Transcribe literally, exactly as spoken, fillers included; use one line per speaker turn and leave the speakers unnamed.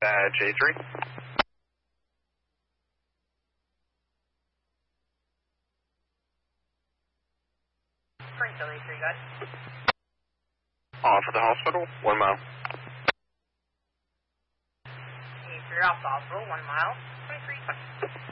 Badge A three.
Springfield A three, guys.
Off of the hospital, one mile.
A three off the hospital, one mile, twenty-three twenty.